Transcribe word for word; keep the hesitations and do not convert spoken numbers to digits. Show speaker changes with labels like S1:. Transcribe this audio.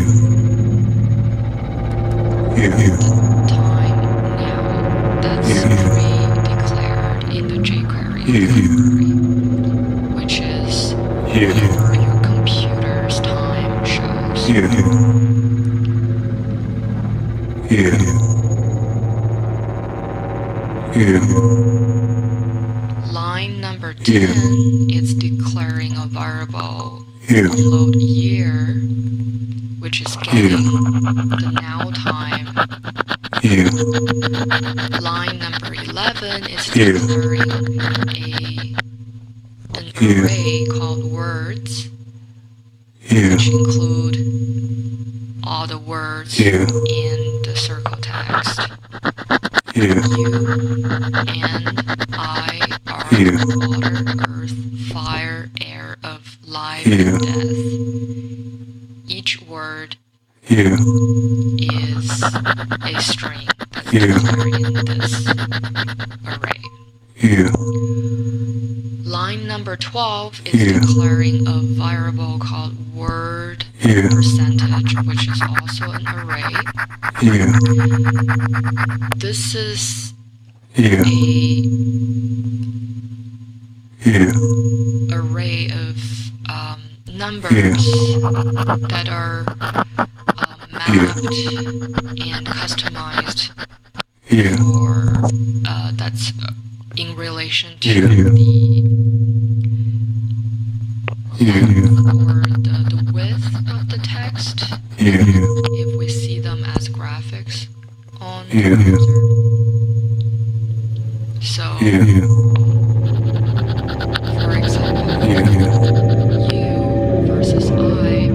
S1: The time now that's pre-declared in the jQuery library, which is whatever your computer's time shows. Line number ten is declaring a variable upload year, which is getting the now time. Line number eleven is declaring a an array called words, which include all the words in the circle text. You and I are water, earth, fire, air, of life and death. Each word is a string that's declared in this array. Line number twelve is declaring a variable called word percentage, which is also an array. This is a array of um, numbers that are um, mapped and customized for uh, that's in relation to the length or the, the width of the text, if we see them as graphics on the browser. So